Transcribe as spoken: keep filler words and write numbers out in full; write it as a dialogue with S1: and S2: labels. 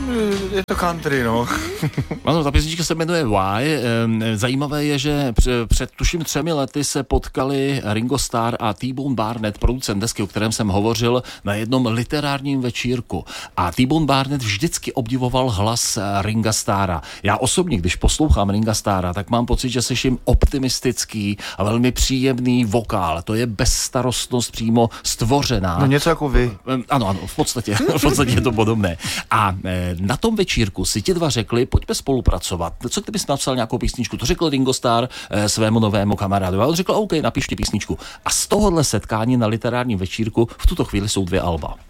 S1: je to country, no.
S2: Ano, ta písnička se jmenuje Why. Zajímavé je, že před tuším třemi lety se potkali Ringo Starr a T-Bone Barnett, producent desky, o kterém jsem hovořil, na jednom literárním večírku. A T-Bone Barnett vždycky obdivoval hlas Ringa Starra. Já osobně, když poslouchám Ringa Starra, tak mám pocit, že slyším optimistický a velmi příjemný vokál. To je bezstarostnost přímo stvořená.
S1: No něco jako vy.
S2: Ano, ano, v podstatě, v podstatě je to podobné. A na tom večírku si ti dva řekli, pojďme spolupracovat. Co kdybys napsal nějakou písničku? To řekl Ringo Starr svému novému kamarádu. A on řekl, OK, napište písničku. A z tohohle setkání na literárním večírku v tuto chvíli jsou dvě alba.